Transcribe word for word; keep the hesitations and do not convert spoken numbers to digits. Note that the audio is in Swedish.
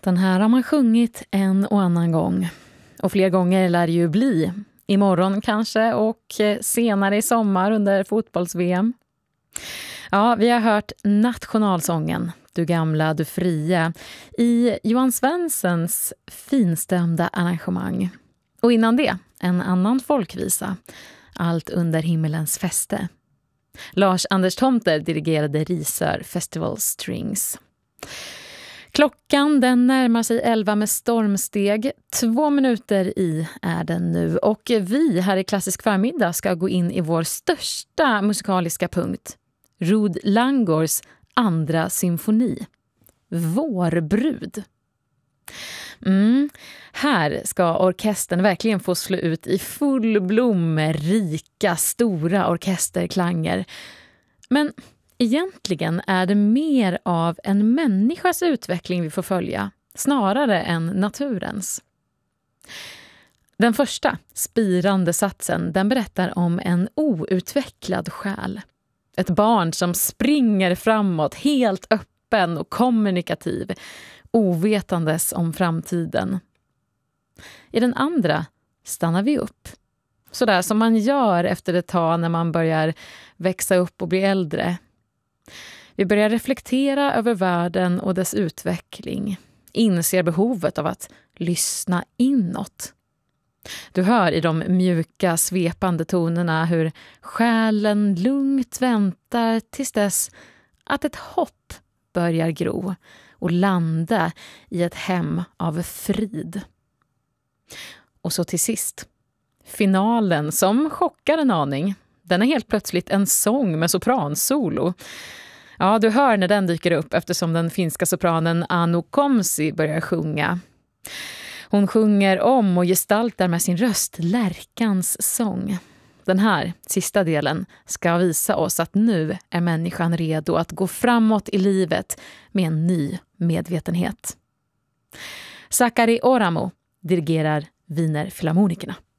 Den här har man sjungit en och annan gång. Och fler gånger lär det ju bli. Imorgon kanske och senare i sommar under fotbolls-V M. Ja, vi har hört nationalsången Du gamla, du fria i Johan Svenssons finstämda arrangemang. Och innan det, en annan folkvisa, Allt under himmelens fäste. Lars Anders Tomter dirigerade Risör Festival Strings. Klockan den närmar sig elva med stormsteg. Två minuter i är den nu. Och vi här i Klassisk förmiddag ska gå in i vår största musikaliska punkt. Rod Langors andra symfoni. Vårbrud. Mm. Här ska orkestern verkligen få slå ut i full blom med rika, stora orkesterklanger. Men egentligen är det mer av en människas utveckling vi får följa, snarare än naturens. Den första, spirande satsen, den berättar om en outvecklad själ. Ett barn som springer framåt, helt öppen och kommunikativ, ovetandes om framtiden. I den andra stannar vi upp. Sådär som man gör efter ett tag när man börjar växa upp och bli äldre. Vi börjar reflektera över världen och dess utveckling. Inser behovet av att lyssna inåt. Du hör i de mjuka, svepande tonerna hur själen lugnt väntar tills dess att ett hopp börjar gro och landa i ett hem av frid. Och så till sist, finalen som chockar en aning. Den är helt plötsligt en sång med sopransolo. Ja, du hör när den dyker upp eftersom den finska sopranen Anu Komsi börjar sjunga. Hon sjunger om och gestaltar med sin röst lärkans sång. Den här sista delen ska visa oss att nu är människan redo att gå framåt i livet med en ny medvetenhet. Sakari Oramo dirigerar Wiener Filharmonikerna.